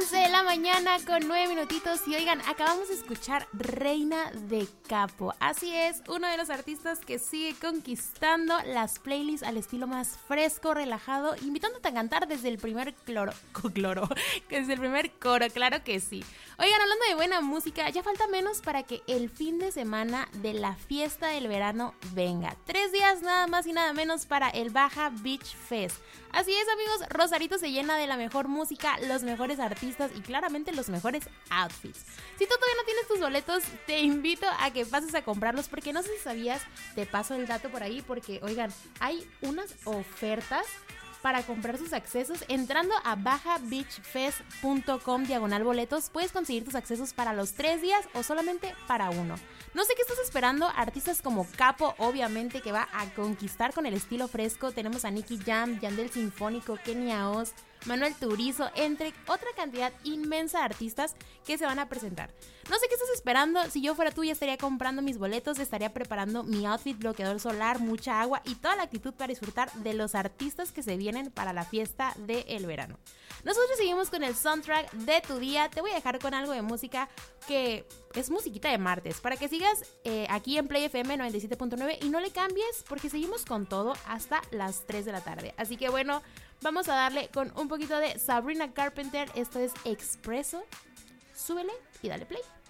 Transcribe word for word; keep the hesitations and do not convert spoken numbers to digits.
once de la mañana con nueve minutitos y oigan, acabamos de escuchar Reina de Capo. Así es, uno de los artistas que sigue conquistando las playlists al estilo más fresco, relajado, invitándote a cantar desde el primer cloro, cloro, desde el primer coro, claro que sí. Oigan, hablando de buena música, ya falta menos para que el fin de semana de la fiesta del verano venga. Tres días nada más y nada menos para el Baja Beach Fest. Así es, amigos, Rosarito se llena de la mejor música, los mejores artistas y claramente los mejores outfits. Si tú todavía no tienes tus boletos, te invito a que pases a comprarlos porque no sé si sabías, te paso el dato por ahí porque, oigan, hay unas ofertas para comprar sus accesos. Entrando a baja beach fest punto com diagonal boletos, puedes conseguir tus accesos para los tres días o solamente para uno. No sé qué estás esperando, artistas como Capo, obviamente, que va a conquistar con el estilo fresco. Tenemos a Nicky Jam, Yandel Sinfónico, Kenia Oz, Manuel Turizo, entre otra cantidad inmensa de artistas que se van a presentar. No sé qué estás esperando, si yo fuera tú ya estaría comprando mis boletos, estaría preparando mi outfit, bloqueador solar, mucha agua y toda la actitud para disfrutar de los artistas que se vienen para la fiesta del verano. Nosotros seguimos con el soundtrack de tu día. Te voy a dejar con algo de música que es musiquita de martes, para que sigas eh, aquí en Play F M noventa y siete punto nueve y no le cambies porque seguimos con todo hasta las tres de la tarde. Así que bueno, vamos a darle con un poquito de Sabrina Carpenter. Esto es Expreso. Súbele y dale play.